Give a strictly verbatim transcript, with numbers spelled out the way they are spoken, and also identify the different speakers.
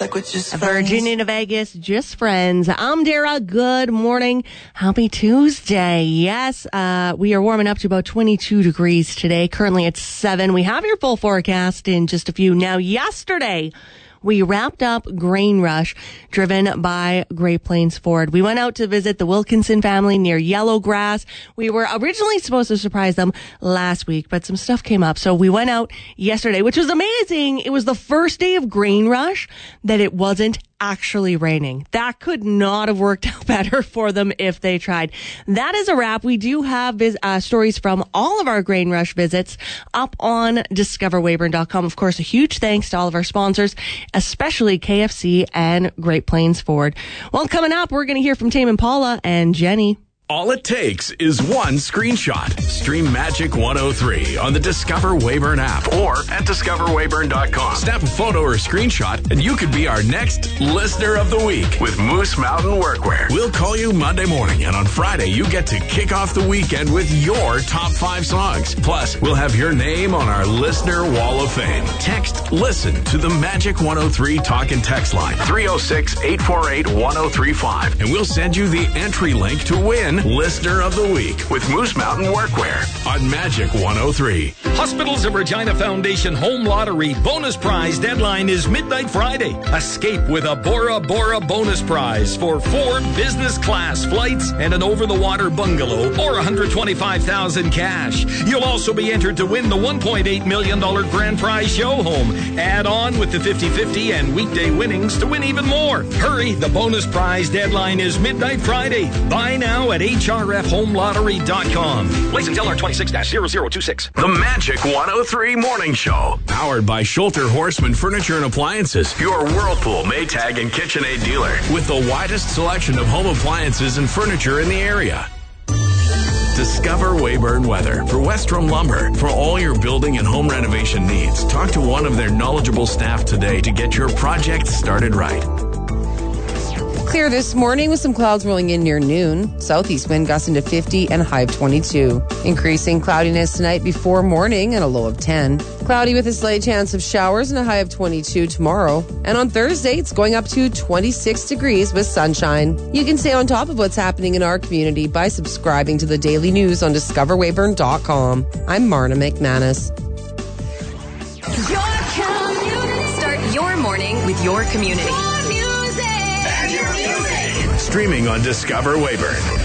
Speaker 1: like we're just friends.
Speaker 2: Virginia to Vegas, just friends. I'm Dara. Good morning. Happy Tuesday. Yes, uh, we are warming up to about twenty-two degrees today. Currently it's seven. We have your full forecast in just a few. Now, yesterday, we wrapped up Grain Rush, driven by Great Plains Ford. We went out to visit the Wilkinson family near Yellowgrass. We were originally supposed to surprise them last week, but some stuff came up. So we went out yesterday, which was amazing. It was the first day of Grain Rush that it wasn't actually raining. That could not have worked out better for them if they tried. That is a wrap. We do have vis- uh, stories from all of our Grain Rush visits up on discover weyburn dot com. Of course, a huge thanks to all of our sponsors, especially K F C and Great Plains Ford. Well, coming up, we're going to hear from Tame Impala and Jenny.
Speaker 3: All it takes is one screenshot. Stream Magic one oh three on the Discover Weyburn app or at discover weyburn dot com. Snap a photo or screenshot and you could be our next Listener of the Week with Moose Mountain Workwear. We'll call you Monday morning, and on Friday you get to kick off the weekend with your top five songs. Plus, we'll have your name on our Listener Wall of Fame. Text LISTEN to the Magic one oh three talk and text line three oh six, eight four eight, one oh three five, and we'll send you the entry link to win Listener of the Week with Moose Mountain Workwear on Magic one oh three.
Speaker 4: Hospitals of Regina Foundation Home Lottery bonus prize deadline is midnight Friday. Escape with a Bora Bora bonus prize for four business class flights and an over-the-water bungalow or one hundred twenty-five thousand dollars cash. You'll also be entered to win the one point eight million dollars grand prize show home. Add on with the fifty-fifty and weekday winnings to win even more. Hurry, the bonus prize deadline is midnight Friday. Buy now at H R F home lottery dot com. License L R twenty-six dash zero zero two six.
Speaker 3: The Magic one oh three Morning Show. Powered by Schulter Horseman Furniture and Appliances. Your Whirlpool, Maytag, and KitchenAid dealer. With the widest selection of home appliances and furniture in the area. Discover Weyburn Weather for Westrom Lumber. For all your building and home renovation needs, talk to one of their knowledgeable staff today to get your project started right.
Speaker 5: Clear this morning with some clouds rolling in near noon. Southeast wind gusting to fifty and a high of twenty-two. Increasing cloudiness tonight before morning and a low of ten. Cloudy with a slight chance of showers and a high of twenty-two tomorrow. And on Thursday, it's going up to twenty-six degrees with sunshine. You can stay on top of what's happening in our community by subscribing to the daily news on discover weyburn dot com. I'm Marna McManus.
Speaker 6: Your community. Start your morning with your community.
Speaker 3: Streaming on Discover Weyburn.